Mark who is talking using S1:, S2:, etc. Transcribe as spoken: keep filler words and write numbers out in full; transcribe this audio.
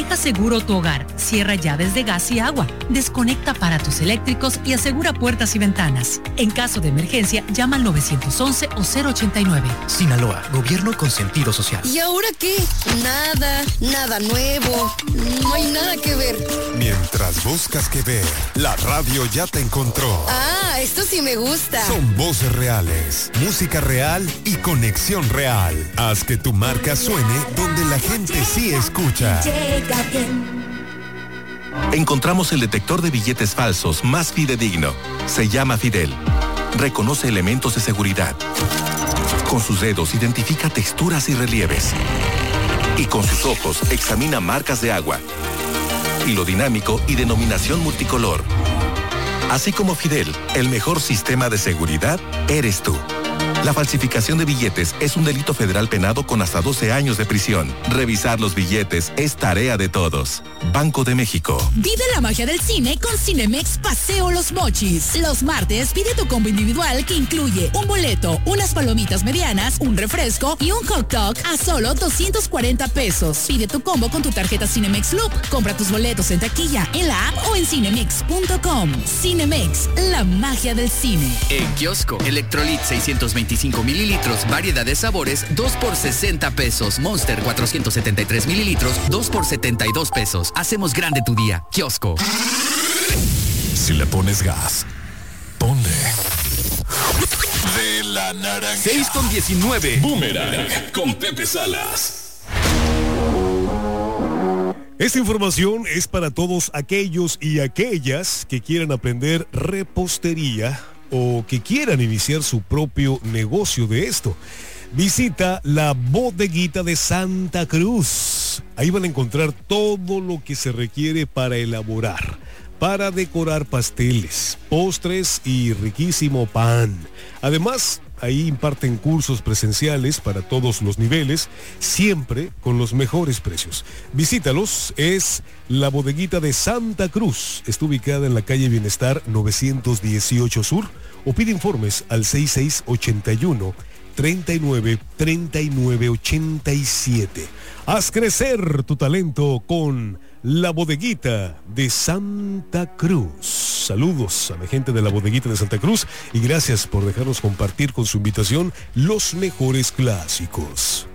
S1: Deja seguro tu hogar, cierra llaves de gas y agua, desconecta aparatos eléctricos y asegura puertas y ventanas. En caso de emergencia, llama al nueve once o cero ochenta y nueve.
S2: Sinaloa, gobierno con sentido social.
S3: ¿Y ahora qué? Nada, nada nuevo, no hay nada que ver.
S4: Mientras buscas que ver, la radio ya te encontró.
S3: Ah, esto sí me gusta.
S4: Son voces reales, música real y conexión real. Haz que tu marca suene donde la gente sí escucha.
S5: Llega bien.
S6: Encontramos el detector de billetes falsos más fidedigno. Se llama Fidel. Reconoce elementos de seguridad. Con sus dedos identifica texturas y relieves. Y con sus ojos examina marcas de agua, hilo dinámico y denominación multicolor. Así como Fidel, el mejor sistema de seguridad eres tú. La falsificación de billetes es un delito federal penado con hasta doce años de prisión. Revisar los billetes es tarea de todos. Banco de México.
S7: Vive la magia del cine con Cinemex Paseo Los Mochis. Los martes pide tu combo individual que incluye un boleto, unas palomitas medianas, un refresco y un hot dog a solo doscientos cuarenta pesos. Pide tu combo con tu tarjeta Cinemex Loop. Compra tus boletos en taquilla, en la app o en cinemex punto com. Cinemex, la magia del cine.
S8: En kiosco, Electrolit seiscientos veinticinco mililitros, variedad de sabores, dos por sesenta pesos. Monster cuatrocientos setenta y tres mililitros, dos por setenta y dos pesos. Hacemos grande tu día. Kiosco.
S4: Si le pones gas, ponle de la naranja.
S9: seis con diecinueve. Boomerang con Pepe Salas.
S10: Esta información es para todos aquellos y aquellas que quieran aprender repostería o que quieran iniciar su propio negocio de esto. Visita la bodeguita de Santa Cruz. Ahí van a encontrar todo lo que se requiere para elaborar, para decorar pasteles, postres y riquísimo pan. Además, ahí imparten cursos presenciales para todos los niveles, siempre con los mejores precios. Visítalos, es la bodeguita de Santa Cruz. Está ubicada en la calle Bienestar novecientos dieciocho Sur, o pide informes al seis seis ocho uno, treinta y nueve, treinta y nueve ochenta y siete. Haz crecer tu talento con la bodeguita de Santa Cruz. Saludos a la gente de la bodeguita de Santa Cruz y gracias por dejarnos compartir con su invitación los mejores clásicos.